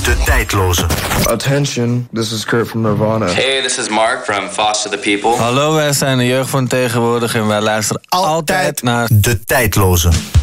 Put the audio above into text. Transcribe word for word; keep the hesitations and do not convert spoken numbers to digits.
De Tijdloze. Attention, this is Kurt from Nirvana. Hey, this is Mark from Foster the People. Hallo, wij zijn de jeugd van tegenwoordig en wij luisteren altijd naar De Tijdloze.